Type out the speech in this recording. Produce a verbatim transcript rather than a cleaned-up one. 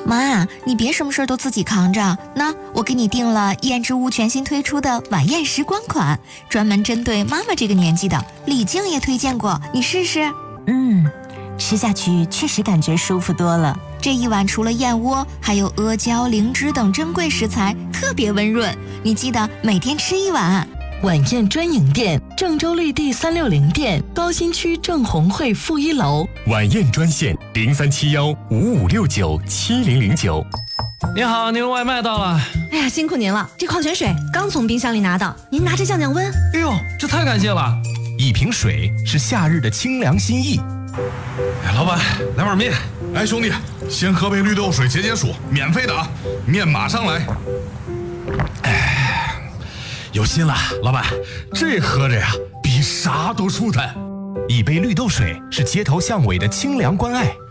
妈，你别什么事都自己扛着。那我给你订了燕之屋全新推出的晚宴时光款，专门针对妈妈这个年纪的，李静也推荐过，你试试。 嗯，吃下去确实感觉舒服多了。 这一碗除了燕窝，还有阿胶、灵芝等珍贵食材，特别温润。你记得每天吃一碗。 晚宴专营店，郑州绿地三六零店，高新区郑红汇负一楼。 晚宴专线零三七幺五五六九七零零九。 你好，您外卖到了。 哎呀，辛苦您了，这矿泉水刚从冰箱里拿到，您拿着降降温。 哎呦，这太感谢了！ 一瓶水是夏日的清凉心意。 哎，老板，来碗面。 哎，兄弟，先喝杯绿豆水解解暑，免费的啊，面马上来。 哎，有心了，老板，这喝着呀，比啥都舒坦。一杯绿豆水是街头巷尾的清凉关爱。